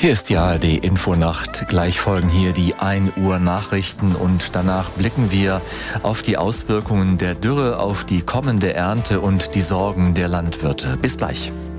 Hier ist die ARD-Infonacht. Gleich folgen hier die 1 Uhr Nachrichten und danach blicken wir auf die Auswirkungen der Dürre, auf die kommende Ernte und die Sorgen der Landwirte. Bis gleich.